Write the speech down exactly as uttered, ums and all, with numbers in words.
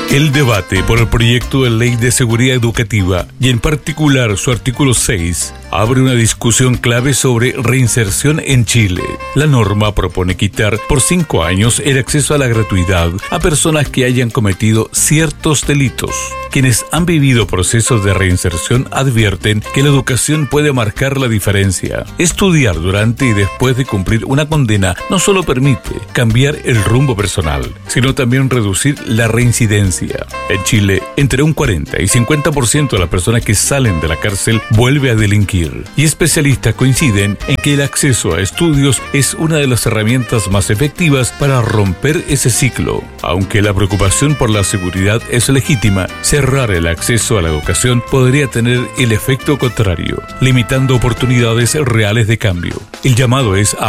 El debate por el proyecto de ley de seguridad educativa, y en particular su artículo seis, abre una discusión clave sobre reinserción en Chile. La norma propone quitar por cinco años el acceso a la gratuidad a personas que hayan cometido ciertos delitos. Quienes han vivido procesos de reinserción advierten que la educación puede marcar la diferencia. Estudiar durante y después de cumplir una condena no solo permite cambiar el rumbo personal, sino también reducir la reincidencia. En Chile, entre un cuarenta y cincuenta por ciento de las personas que salen de la cárcel vuelve a delinquir. Y especialistas coinciden en que el acceso a estudios es una de las herramientas más efectivas para romper ese ciclo. Aunque la preocupación por la seguridad es legítima, cerrar el acceso a la educación podría tener el efecto contrario, limitando oportunidades reales de cambio. El llamado es a